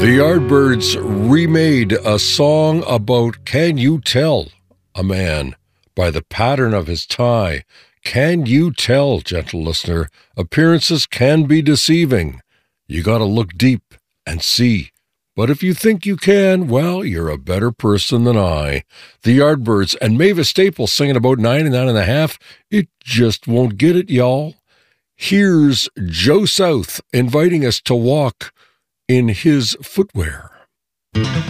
The Yardbirds remade a song about can you tell a man by the pattern of his tie? Can you tell, gentle listener? Appearances can be deceiving. You got to look deep and see. But if you think you can, well, you're a better person than I. The Yardbirds and Mavis Staples singing about 9 and 9.5. It just won't get it, y'all. Here's Joe South inviting us to walk in his footwear.